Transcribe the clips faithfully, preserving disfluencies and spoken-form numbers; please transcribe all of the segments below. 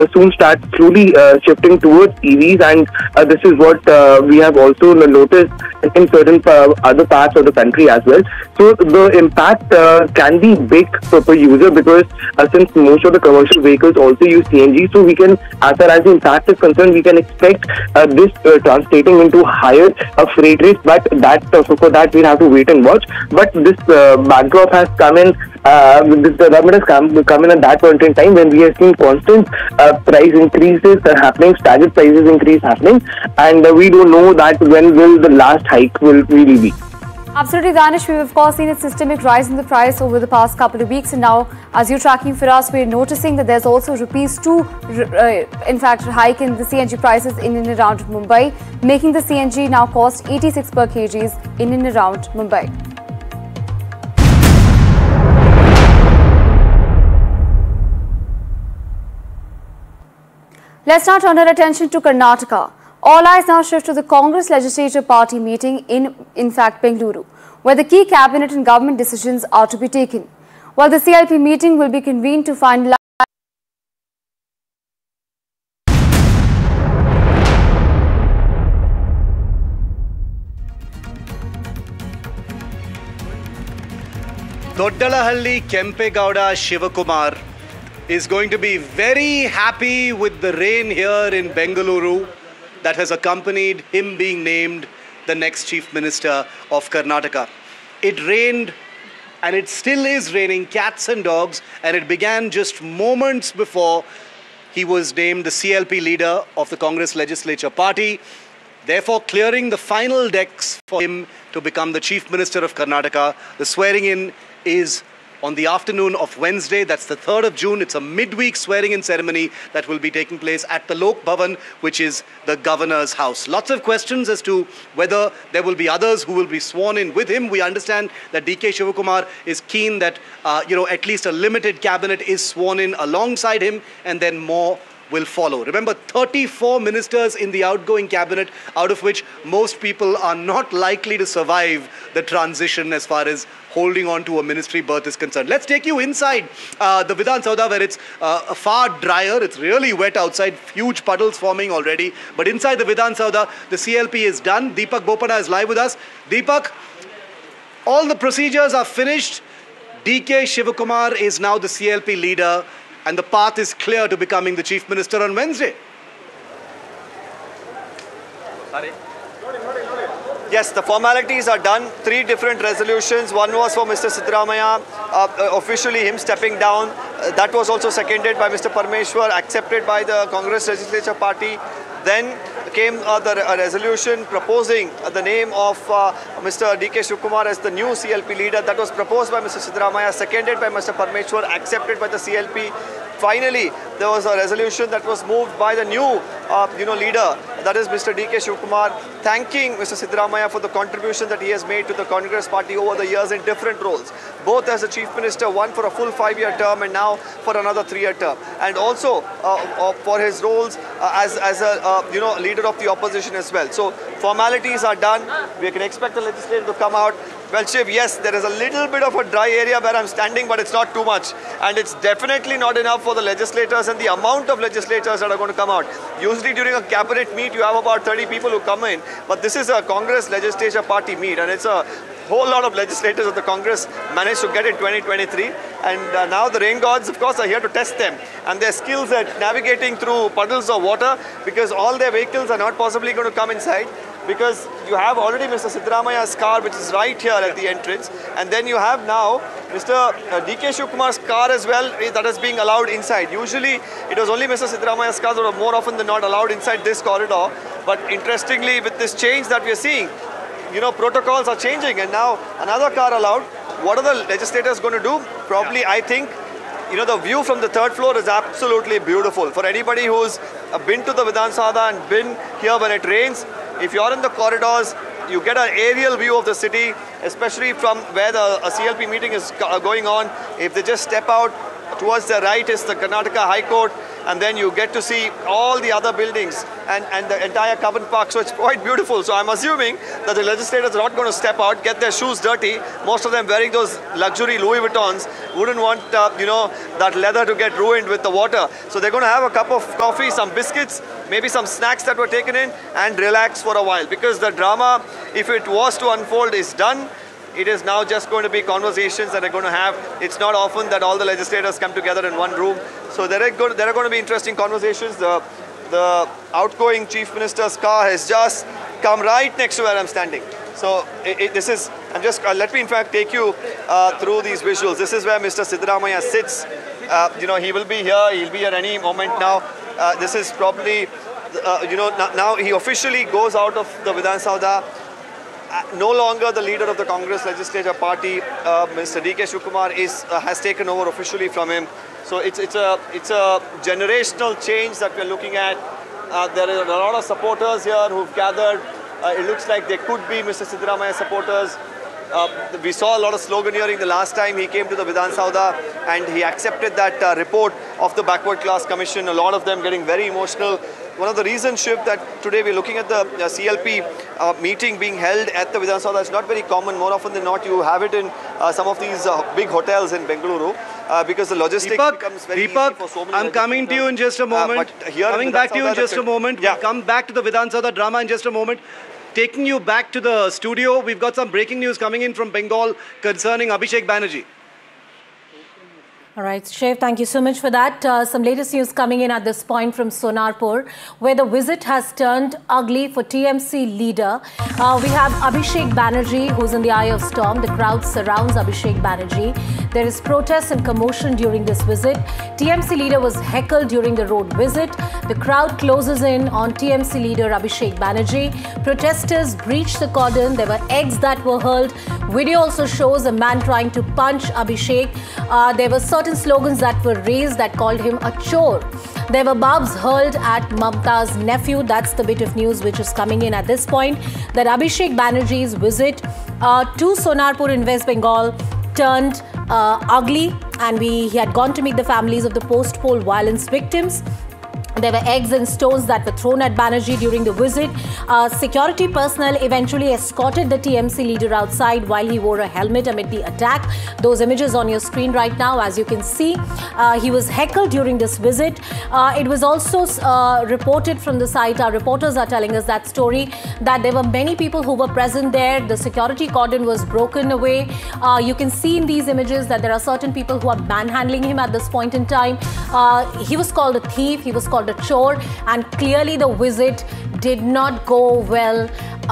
soon start slowly uh, shifting towards E Vs, and uh, this is what uh, we have also noticed in certain uh, other parts of the country as well. So the impact uh, can be big for per user, because uh, since most of the commercial vehicles also use C N G, so we can, as far as the impact is concerned, we can expect uh, this uh, translating into higher uh, freight rates. But that uh, so for that we have to wait and watch. But this uh, backdrop has come in. Uh, this development has come, come in at that point in time when we have seen constant uh, price increases uh, happening, staggered prices increase happening, and uh, we don't know that when will the last hike will really be. Absolutely, Danish. We've of course seen a systemic rise in the price over the past couple of weeks, and now, as you're tracking for us, we're noticing that there's also rupees two, uh, in fact, hike in the C N G prices in and around Mumbai, making the C N G now cost eighty-six per kgs in and around Mumbai. Let's now turn our attention to Karnataka. All eyes now shift to the Congress Legislative Party meeting in, in fact, Bengaluru, where the key cabinet and government decisions are to be taken. While the C L P meeting will be convened to finalize Doddalahalli Kempegowda Shivakumar is going to be very happy with the rain here in Bengaluru that has accompanied him being named the next Chief Minister of Karnataka. It rained, and it still is raining cats and dogs, and it began just moments before he was named the C L P leader of the Congress Legislature Party, therefore clearing the final decks for him to become the Chief Minister of Karnataka. The swearing in is on the afternoon of Wednesday, that's the third of June. It's a midweek swearing-in ceremony that will be taking place at the Lok Bhavan, which is the governor's house. Lots of questions as to whether there will be others who will be sworn in with him. We understand that D K Shivakumar is keen that, uh, you know, at least a limited cabinet is sworn in alongside him, and then more will follow. Remember, thirty-four ministers in the outgoing cabinet, out of which most people are not likely to survive the transition as far as holding on to a ministry berth is concerned. Let's take you inside uh, the Vidhan Saudha, where it's uh, far drier. It's really wet outside, huge puddles forming already. But inside the Vidhan Saudha, the C L P is done. Deepak Bopanna is live with us. Deepak, all the procedures are finished. D K Shivakumar is now the C L P leader, and the path is clear to becoming the Chief Minister on Wednesday. Sorry. Yes, the formalities are done. Three different resolutions. One was for Mister Siddaramaiah, uh, officially him stepping down. Uh, that was also seconded by Mister Parameshwar, accepted by the Congress Legislature Party. Then came uh, the uh, resolution proposing uh, the name of uh, Mister D K Shivakumar as the new C L P leader. That was proposed by Mister Siddaramaiah, seconded by Mister Parameshwar, accepted by the C L P. Finally, there was a resolution that was moved by the new, uh, you know, leader, that is Mister D K Shivakumar, thanking Mister Siddaramaiah for the contribution that he has made to the Congress Party over the years in different roles, both as a Chief Minister, one for a full five-year term and now for another three-year term, and also uh, uh, for his roles uh, as, as a, uh, you know, leader of the opposition as well. So formalities are done. We can expect the legislature to come out. Well, Shiv, yes, there is a little bit of a dry area where I'm standing, but it's not too much. And it's definitely not enough for the legislators and the amount of legislators that are going to come out. Usually during a cabinet meet, you have about thirty people who come in. But this is a Congress Legislature Party meet, and it's a whole lot of legislators of the Congress managed to get in twenty twenty-three. And uh, now the rain gods, of course, are here to test them and their skills at navigating through puddles of water, because all their vehicles are not possibly going to come inside. Because you have already Mister Siddaramaiah's car, which is right here at the entrance, and then you have now Mister D K Shivakumar's car as well, that is being allowed inside. Usually it was only Mister Siddaramaiah's cars that were more often than not allowed inside this corridor, but interestingly, with this change that we are seeing, you know, protocols are changing, and now another car allowed. What are the legislators going to do? Probably, yeah. I think, you know, the view from the third floor is absolutely beautiful. For anybody who's been to the Vidhan Saudha and been here when it rains, if you're in the corridors, you get an aerial view of the city, especially from where the a C L P meeting is going on. If they just step out, towards the right is the Karnataka High Court. and then you get to see all the other buildings and, and the entire Coven Park. So it's quite beautiful. So I'm assuming that the legislators are not going to step out, get their shoes dirty. Most of them wearing those luxury Louis Vuittons, wouldn't want, uh, you know, that leather to get ruined with the water. So they're going to have a cup of coffee, some biscuits, maybe some snacks that were taken in, and relax for a while. Because the drama, if it was to unfold, is done. It is now just going to be conversations that are going to have. It's not often that all the legislators come together in one room. So there are going, there are going to be interesting conversations. The, the outgoing Chief Minister's car has just come right next to where I'm standing. So it, it, this is, I'm just, uh, let me in fact take you uh, through these visuals. This is where Mister Siddaramaiah sits. Uh, you know, he will be here, he'll be here any moment now. Uh, this is probably, uh, you know, now he officially goes out of the Vidhan Saudha. Uh, no longer the leader of the Congress Legislature Party, uh, Mister D K Shivakumar is uh, has taken over officially from him. So it's it's a it's a generational change that we're looking at. Uh, there are a lot of supporters here who've gathered. Uh, it looks like they could be Mister Siddaramaiah supporters. Uh, we saw a lot of sloganeering the last time he came to the Vidhan Saudha, and he accepted that uh, report of the Backward Class Commission. A lot of them getting very emotional. One of the reasons, Shiv, that today we're looking at the uh, C L P uh, meeting being held at the Vidhan Saudha. It's not very common. More often than not, you have it in uh, some of these uh, big hotels in Bengaluru uh, because the logistics Deepak, becomes very Deepak, easy for so many. I'm coming to you in just a moment. Uh, but here coming back to you in just a moment. Yeah. We'll come back to the Vidhan Saudha drama in just a moment. Taking you back to the studio, we've got some breaking news coming in from Bengal concerning Abhishek Banerjee. All right, Shiv, thank you so much for that. Uh, some latest news coming in at this point from Sonarpur, where the visit has turned ugly for T M C leader. Uh, we have Abhishek Banerjee, who's in the eye of storm. The crowd surrounds Abhishek Banerjee. There is protest and commotion during this visit. T M C leader was heckled during the road visit. The crowd closes in on T M C leader Abhishek Banerjee. Protesters breached the cordon. There were eggs that were hurled. Video also shows a man trying to punch Abhishek. Uh, there were certain slogans that were raised that called him a chore. There were barbs hurled at Mamta's nephew. That's the bit of news which is coming in at this point, that Abhishek Banerjee's visit uh, to Sonarpur in West Bengal turned uh, ugly, and we he had gone to meet the families of the post-poll violence victims. There were eggs and stones that were thrown at Banerjee during the visit. Uh, security personnel eventually escorted the T M C leader outside while he wore a helmet amid the attack. Those images on your screen right now, as you can see. Uh, he was heckled during this visit. Uh, it was also uh, reported from the site, our reporters are telling us that story, that there were many people who were present there. The security cordon was broken away. Uh, you can see in these images that there are certain people who are manhandling him at this point in time. Uh, he was called a thief. He was called a chore, and clearly the visit did not go well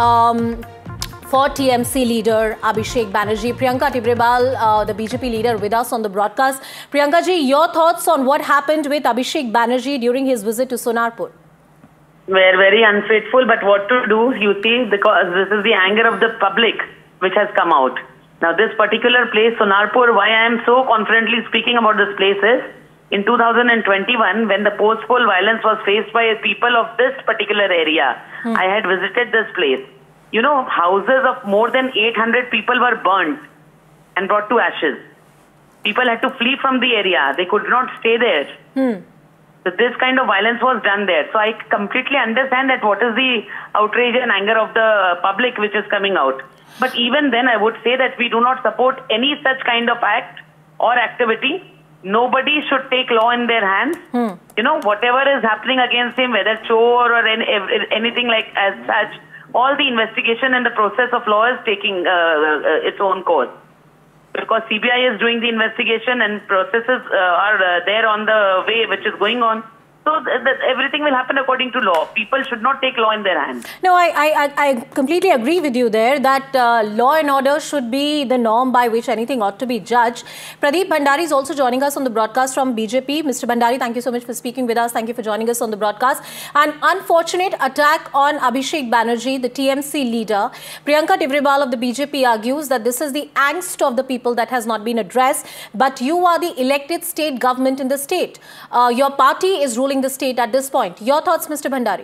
um, for T M C leader Abhishek Banerjee. Priyanka Tibrewal, uh, the B J P leader, with us on the broadcast. Priyanka ji, your thoughts on what happened with Abhishek Banerjee during his visit to Sonarpur? We're very unfaithful, but what to do, you see, because this is the anger of the public which has come out. Now this particular place, Sonarpur, why I am so confidently speaking about this place is, in two thousand twenty-one, when the post-poll violence was faced by people of this particular area, hmm. I had visited this place. You know, houses of more than eight hundred people were burnt and brought to ashes. People had to flee from the area. They could not stay there. Hmm. So this kind of violence was done there. So I completely understand that what is the outrage and anger of the public which is coming out. But even then, I would say that we do not support any such kind of act or activity. Nobody should take law in their hands. Hmm. You know, whatever is happening against him, whether chore or any, anything like as such, all the investigation and the process of law is taking uh, uh, its own course. Because C B I is doing the investigation and processes uh, are uh, there on the way which is going on. So th th everything will happen according to law. People should not take law in their hands. No, I, I, I completely agree with you there that uh, law and order should be the norm by which anything ought to be judged. Pradeep Bhandari is also joining us on the broadcast from B J P. Mister Bhandari, thank you so much for speaking with us. Thank you for joining us on the broadcast. An unfortunate attack on Abhishek Banerjee, the T M C leader. Priyanka Tibrewal of the B J P argues that this is the angst of the people that has not been addressed. But you are the elected state government in the state. Uh, your party is ruling the state at this point. Your thoughts, Mister Bhandari?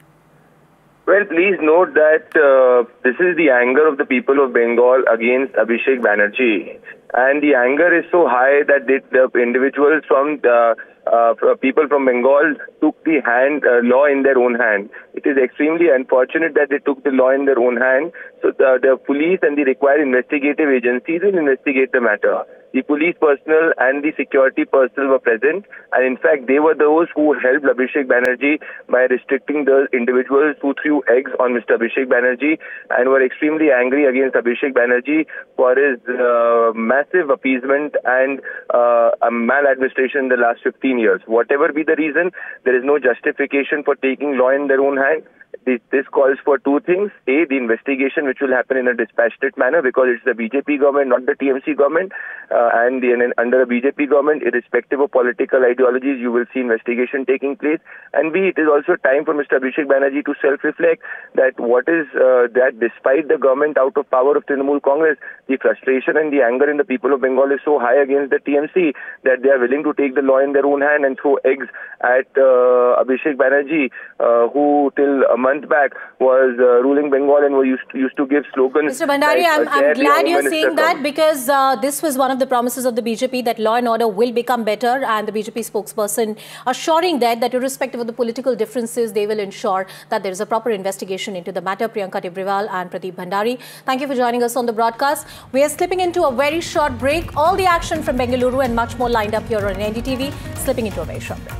Well, please note that uh, this is the anger of the people of Bengal against Abhishek Banerjee. And the anger is so high that it, the individuals from the uh, people from Bengal took the hand uh, law in their own hand. It is extremely unfortunate that they took the law in their own hand. So the, the police and the required investigative agencies will investigate the matter. The police personnel and the security personnel were present, and in fact, they were those who helped Abhishek Banerjee by restricting the individuals who threw eggs on Mister Abhishek Banerjee and were extremely angry against Abhishek Banerjee for his uh, massive appeasement and uh, maladministration in the last fifteen years. Whatever be the reason, there is no justification for taking law in their own hand. This, this calls for two things. A, the investigation which will happen in a dispassionate manner because it's the B J P government, not the T M C government. Uh, and, the, and under a B J P government, irrespective of political ideologies, you will see investigation taking place. And B, it is also time for Mister Abhishek Banerjee to self-reflect that what is uh, that despite the government out of power of Trinamool Congress, the frustration and the anger in the people of Bengal is so high against the T M C that they are willing to take the law in their own hand and throw eggs at uh, Abhishek Banerjee, uh, who till a month back was uh, ruling Bengal and were used to, used to give slogans. Mister Bhandari, like, I'm, uh, I'm glad you're saying that comes. because uh, this was one of the promises of the B J P that law and order will become better, and the B J P spokesperson assuring that that irrespective of the political differences, they will ensure that there is a proper investigation into the matter. Priyanka Tibrewal and Pradeep Bhandari, thank you for joining us on the broadcast. We are slipping into a very short break. All the action from Bengaluru and much more lined up here on N D T V. Slipping into a very short break.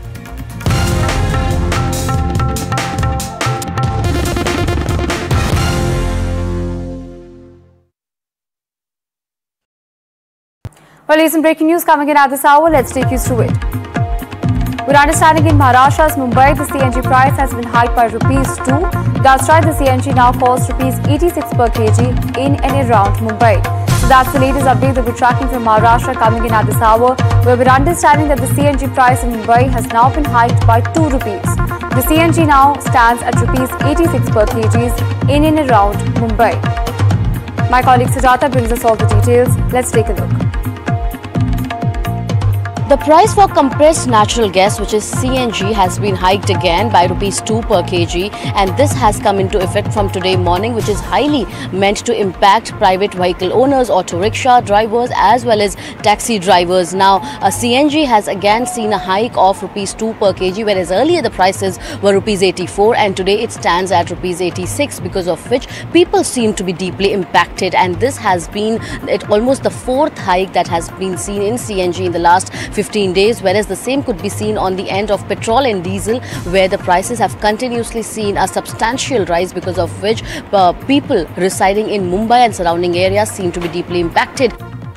Well, recent breaking news coming in at this hour. Let's take you through it. We're understanding in Maharashtra's Mumbai, the C N G price has been hiked by rupees two. That's right, the C N G now costs rupees eighty-six per kg in and around Mumbai. So that's the latest update that we're tracking from Maharashtra coming in at this hour, where we're understanding that the C N G price in Mumbai has now been hiked by two rupees. The C N G now stands at rupees eighty-six per kg in and around Mumbai. My colleague Sujata brings us all the details. Let's take a look. The price for compressed natural gas, which is C N G, has been hiked again by rupees two per kg, and this has come into effect from today morning, which is highly meant to impact private vehicle owners, auto rickshaw drivers as well as taxi drivers. Now, a C N G has again seen a hike of rupees two per kg, whereas earlier the prices were rupees eighty-four and today it stands at rupees eighty-six, because of which people seem to be deeply impacted, and this has been it almost the fourth hike that has been seen in C N G in the last fifteen days, whereas the same could be seen on the end of petrol and diesel, where the prices have continuously seen a substantial rise, because of which uh, people residing in Mumbai and surrounding areas seem to be deeply impacted.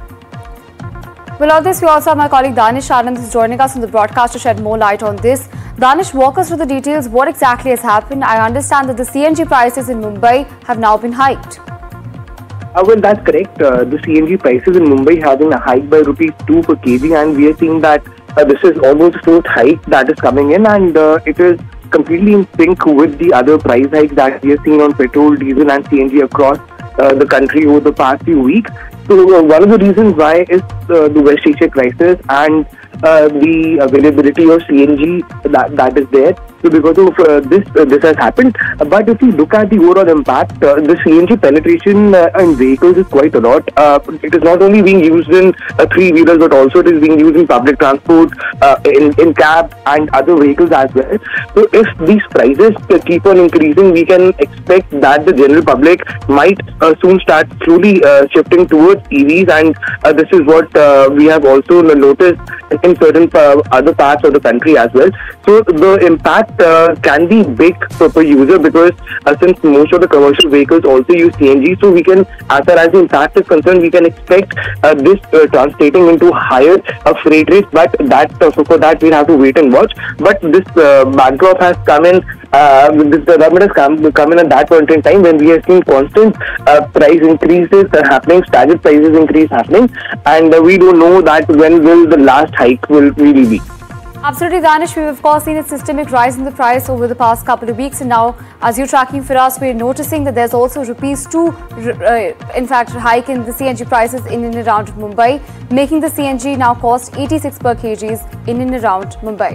Well, on this, we also have my colleague Danish Anand who's joining us on the broadcast to shed more light on this. Danish, walk us through the details. What exactly has happened? I understand that the C N G prices in Mumbai have now been hiked. Uh, well, that's correct. Uh, the C N G prices in Mumbai have been a hike by rupees two per kg, and we are seeing that uh, this is almost the fourth hike that is coming in, and uh, it is completely in sync with the other price hikes that we have seen on petrol, diesel and C N G across uh, the country over the past few weeks. So uh, one of the reasons why is uh, the West Asia crisis and uh, the availability of C N G that, that is there. So because of uh, this, uh, this has happened. Uh, but if you look at the overall impact, uh, the C N G penetration uh, in vehicles is quite a lot. Uh, it is not only being used in uh, three-wheelers, but also it is being used in public transport, uh, in, in cabs and other vehicles as well. So if these prices uh, keep on increasing, we can expect that the general public might uh, soon start slowly uh, shifting towards E Vs, and uh, this is what uh, we have also noticed in certain uh, other parts of the country as well. So the impact Uh, can be big for per user, because uh, since most of the commercial vehicles also use C N G, so we can, as far as the impact is concerned, we can expect uh, this uh, translating into higher uh, freight rates. But that uh, so for that we have to wait and watch. But this uh, backdrop has come in. Uh, this development has come, come in at that point in time when we have seen constant uh, price increases uh, happening, staggered prices increase happening, and uh, we don't know that when will the last hike will really be. Absolutely, Danish. We've of course seen a systemic rise in the price over the past couple of weeks, and now, as you're tracking for us, we're noticing that there's also rupees two, uh, in fact, hike in the C N G prices in and around Mumbai, making the C N G now cost eighty-six per kg in and around Mumbai.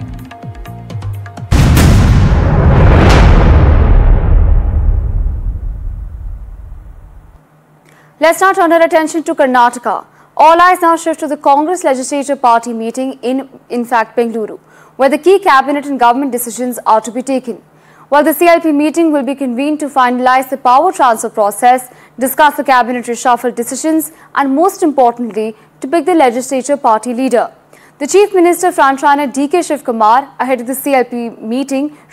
Let's now turn our attention to Karnataka. All eyes now shift to the Congress Legislative Party meeting in, in fact, Bengaluru, where the key cabinet and government decisions are to be taken. While the C L P meeting will be convened to finalize the power transfer process, discuss the cabinet reshuffle decisions and most importantly, to pick the legislature party leader. The Chief Minister frontrunner D K Shiv Kumar, ahead of the C L P meeting,